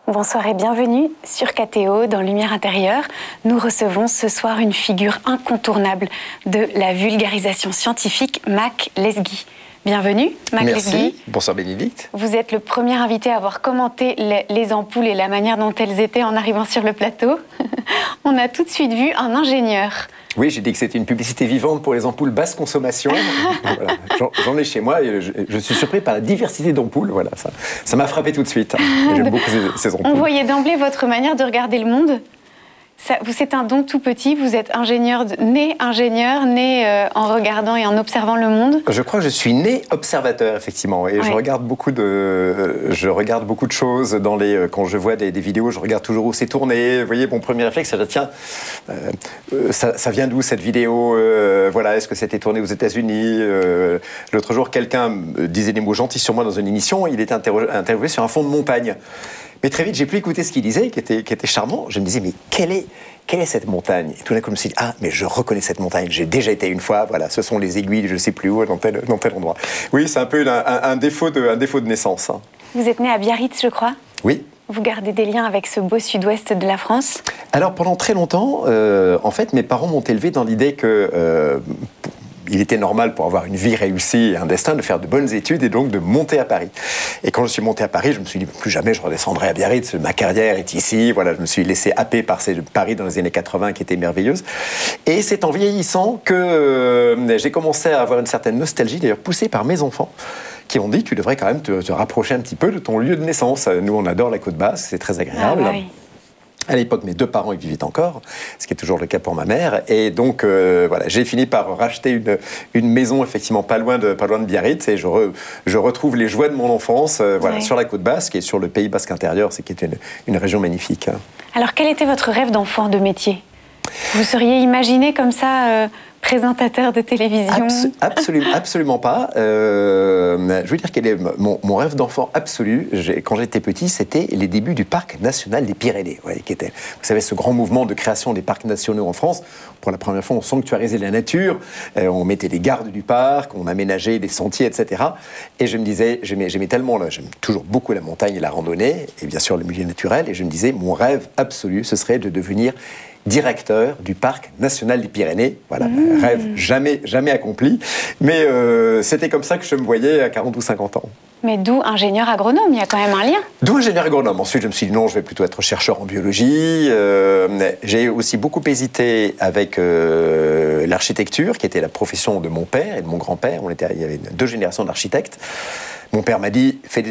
Bonsoir et bienvenue sur KTO dans Lumière intérieure. Nous recevons ce soir une figure incontournable de la vulgarisation scientifique, Mac Lesguy. Bienvenue, Mac Lesguy. Merci, bonsoir Bénédicte. Vous êtes le premier invité à avoir commenté les ampoules et la manière dont elles étaient en arrivant sur le plateau. On a tout de suite vu un ingénieur. Oui, j'ai dit que c'était une publicité vivante pour les ampoules basse consommation. Voilà, j'en ai chez moi et je suis surpris par la diversité d'ampoules. Voilà, ça m'a frappé tout de suite. J'aime beaucoup ces ampoules. On voyait d'emblée votre manière de regarder le monde. C'est un don tout petit, vous êtes né en regardant et en observant le monde. Je crois que je suis né observateur, effectivement, et oui. je regarde beaucoup de choses quand je vois des vidéos, je regarde toujours où c'est tourné. Vous voyez, mon premier réflexe, c'est tiens, ça vient d'où cette vidéo voilà, est-ce que c'était tourné aux États-Unis L'autre jour, quelqu'un disait des mots gentils sur moi dans une émission, il était interviewé sur un fond de montagne. Mais très vite, j'ai pu écouter ce qu'il disait, qui était charmant. Je me disais, mais quelle est cette montagne? Et tout d'un coup, je me suis dit, mais je reconnais cette montagne. J'ai déjà été une fois. Voilà, ce sont les aiguilles, je ne sais plus où, dans tel endroit. Oui, c'est un peu un défaut de naissance. Hein. Vous êtes né à Biarritz, je crois. Oui. Vous gardez des liens avec ce beau sud-ouest de la France? Alors, pendant très longtemps, en fait, mes parents m'ont élevé dans l'idée que... il était normal pour avoir une vie réussie et un destin de faire de bonnes études et donc de monter à Paris. Et quand je suis monté à Paris, je me suis dit plus jamais je redescendrai à Biarritz, ma carrière est ici, voilà, je me suis laissé happer par Paris dans les années 80 qui était merveilleuse. Et c'est en vieillissant que j'ai commencé à avoir une certaine nostalgie, d'ailleurs poussée par mes enfants, qui ont dit tu devrais quand même te rapprocher un petit peu de ton lieu de naissance. Nous on adore la Côte Basque, c'est très agréable. Ah, oui. À l'époque, mes deux parents ils vivaient encore, ce qui est toujours le cas pour ma mère. Et donc, voilà, j'ai fini par racheter une maison, effectivement, pas loin de Biarritz. Et je retrouve les joies de mon enfance voilà, oui. Sur la Côte Basque et sur le Pays Basque intérieur, qui est une région magnifique. Alors, quel était votre rêve d'enfant de métier? Vous seriez imaginé comme ça présentateur de télévision? Absolument pas. Je veux dire quel est mon rêve d'enfant absolu. Quand j'étais petit, c'était les débuts du Parc national des Pyrénées, ouais, qui était, vous savez, ce grand mouvement de création des parcs nationaux en France. Pour la première fois, on sanctuarisait la nature, on mettait des gardes du parc, on aménageait des sentiers, etc. Et je me disais, j'aimais tellement, j'aime toujours beaucoup la montagne et la randonnée, et bien sûr le milieu naturel, et je me disais, mon rêve absolu, ce serait de devenir directeur du Parc national des Pyrénées. Voilà, rêve jamais accompli. Mais c'était comme ça que je me voyais à 40 ou 50 ans. Mais d'où ingénieur agronome, il y a quand même un lien. D'où ingénieur agronome. Ensuite, je me suis dit non, je vais plutôt être chercheur en biologie. J'ai aussi beaucoup hésité avec l'architecture, qui était la profession de mon père et de mon grand-père. Il y avait 2 générations d'architectes. Mon père m'a dit, fais des